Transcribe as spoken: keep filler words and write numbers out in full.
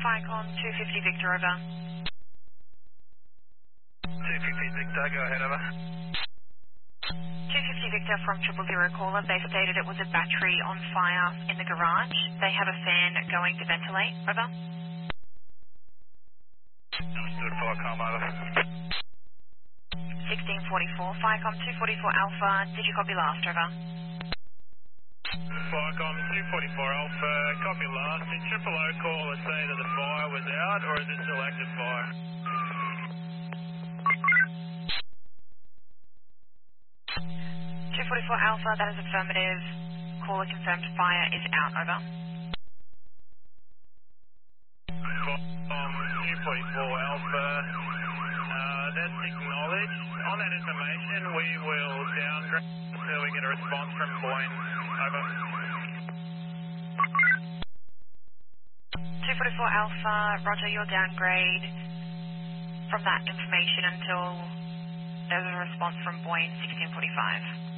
Ficon two fifty Victor, over. two fifty Victor, go ahead, over. two fifty Victor from triple zero caller. They stated it was a battery on fire in the garage. They have a fan going to ventilate, over. Understood, Ficon, over. sixteen forty-four, Ficom two forty-four Alpha, did you copy last, over? Ficon two forty-four Alpha, copy last. Did triple O caller say that the fire was out, or is it still active fire? two forty-four Alpha, that is affirmative. Caller confirmed fire is out, over. Ficon two forty-four Alpha, uh, that's acknowledged. On that information, we will downgrade until we get a response from Boyne, over. two forty-four Alpha, roger, your downgrade from that information until there's a response from Boyne sixteen forty-five.